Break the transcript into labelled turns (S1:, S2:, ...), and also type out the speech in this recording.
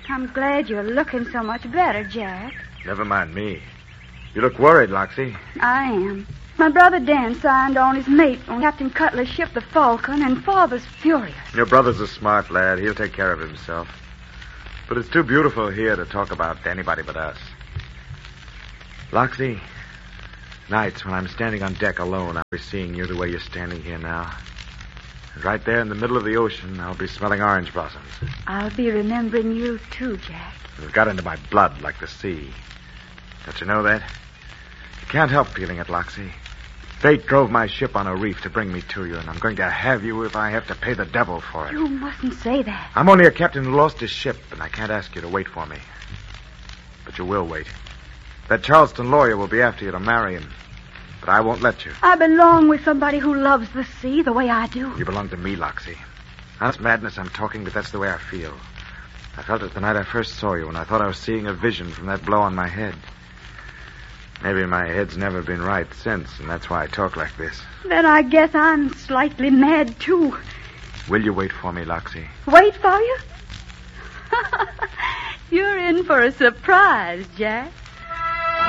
S1: I'm glad you're looking so much better, Jack.
S2: Never mind me. You look worried, Loxie.
S1: I am. My brother Dan signed on his mate on Captain Cutler's ship, the Falcon, and Father's furious.
S2: Your brother's a smart lad. He'll take care of himself. But it's too beautiful here to talk about anybody but us. Loxie, nights when I'm standing on deck alone, I'll be seeing you the way you're standing here now. And right there in the middle of the ocean, I'll be smelling orange blossoms.
S1: I'll be remembering you, too, Jack.
S2: It got into my blood like the sea. Don't you know that? You can't help feeling it, Loxie. Fate drove my ship on a reef to bring me to you, and I'm going to have you if I have to pay the devil for it.
S1: You mustn't say that.
S2: I'm only a captain who lost his ship, and I can't ask you to wait for me. But you will wait. That Charleston lawyer will be after you to marry him. But I won't let you.
S1: I belong with somebody who loves the sea the way I do.
S2: You belong to me, Loxie. That's madness I'm talking, but that's the way I feel. I felt it the night I first saw you, and I thought I was seeing a vision from that blow on my head. Maybe my head's never been right since, and that's why I talk like this.
S1: Then I guess I'm slightly mad, too.
S2: Will you wait for me, Loxie?
S1: Wait for you? You're in for a surprise, Jack.